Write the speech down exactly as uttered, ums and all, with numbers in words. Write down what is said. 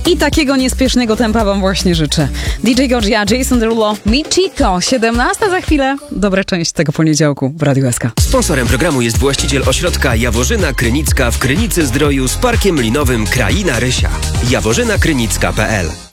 I takiego niespiesznego tempa wam właśnie życzę. D J Godzia, Jason Derulo, Michiko, siedemnasta za chwilę. Dobra część tego poniedziałku w Radiu S K. Sponsorem programu jest właściciel ośrodka Jaworzyna Krynicka w Krynicy Zdroju z Parkiem Linowym Kraina Rysia. jaworzyna krynicka kropka p l